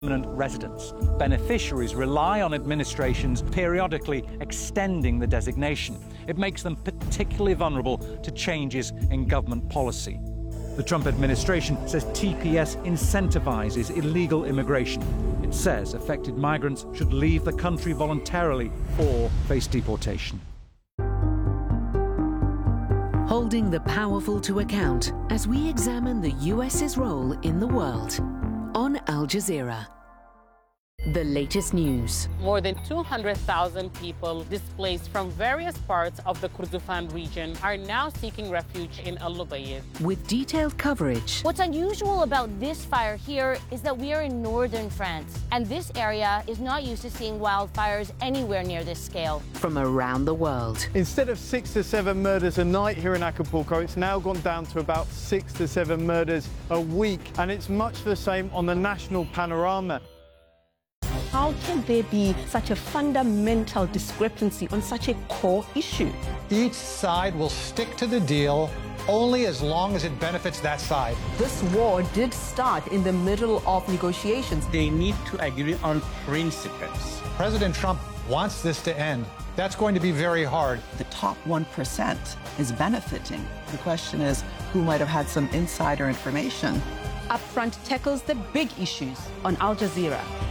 permanent residents. Beneficiaries rely on administrations periodically extending the designation. It makes them particularly vulnerable to changes in government policy. The Trump administration says TPS incentivizes illegal immigration. It says affected migrants should leave the country voluntarily or face deportation. Holding the powerful to account as we examine the US's role in the world. On Al Jazeera. The latest news. More than 200,000 people displaced from various parts of the Kordofan region are now seeking refuge in Al Lubayid. With detailed coverage. What's unusual about this fire here is that we are in northern France, and this area is not used to seeing wildfires anywhere near this scale. From around the world. Instead of 6 to 7 murders a night here in Acapulco, it's now gone down to about 6 to 7 murders a week, and it's much the same on the national panorama. How can there be such a fundamental discrepancy on such a core issue? Each side will stick to the deal only as long as it benefits that side. This war did start in the middle of negotiations. They need to agree on principles. President Trump wants this to end. That's going to be very hard. The top 1% is benefiting. The question is, who might have had some insider information? Upfront tackles the big issues on Al Jazeera.